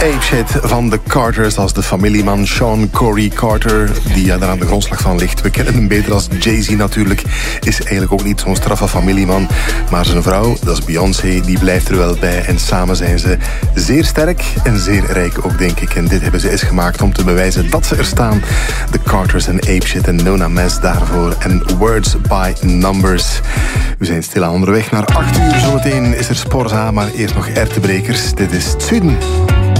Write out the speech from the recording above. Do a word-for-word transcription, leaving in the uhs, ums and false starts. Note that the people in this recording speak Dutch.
Apeshit van de Carters als de familieman Sean Corey Carter, die daar aan de grondslag van ligt. We kennen hem beter als Jay-Z natuurlijk. Is eigenlijk ook niet zo'n straffe familieman. Maar zijn vrouw, dat is Beyoncé, die blijft er wel bij. En samen zijn ze zeer sterk en zeer rijk ook, denk ik. En dit hebben ze eens gemaakt om te bewijzen dat ze er staan. De Carters en Apeshit en Nona Mess daarvoor. En Words by Numbers. We zijn stilaan onderweg naar acht uur. Zometeen is er Sporza, maar eerst nog Ertebrekers. Dit is het Zuiden.